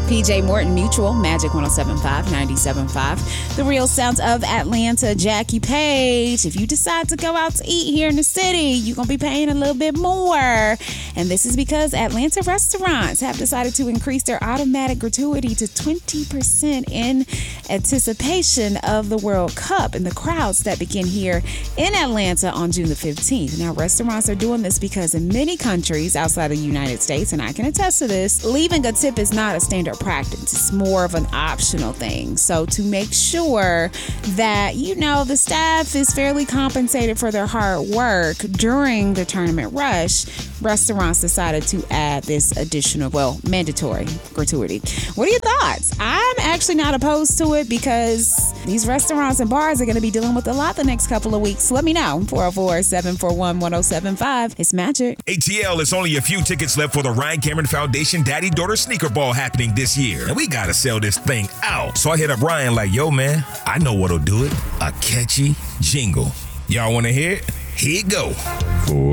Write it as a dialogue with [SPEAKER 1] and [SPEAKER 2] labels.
[SPEAKER 1] PJ Morton, Mutual, Magic 107.5, 97.5. The real sounds of Atlanta, Jackie Page. If you decide to go out to eat here in the city, you're going to be paying a little bit more. And this is because Atlanta restaurants have decided to increase their automatic gratuity to 20% in anticipation of the World Cup and the crowds that begin here in Atlanta on June the 15th. Now, restaurants are doing this because in many countries outside the United States, and I can attest to this, leaving a tip is not a standard practice. It's more of an optional thing. So to make sure that, the staff is fairly compensated for their hard work during the tournament rush, restaurants decided to add this additional, mandatory gratuity. What are your thoughts? I'm actually not opposed to it because these restaurants and bars are going to be dealing with a lot the next couple of weeks. Let me know. 404-741-1075. It's Magic.
[SPEAKER 2] ATL, it's only a few tickets left for the Ryan Cameron Foundation Daddy-Daughter Sneaker Ball happening this year. And we got to sell this thing out. So I hit up Ryan like, yo, man, I know what'll do it. A catchy jingle. Y'all want to hear it? Here it go.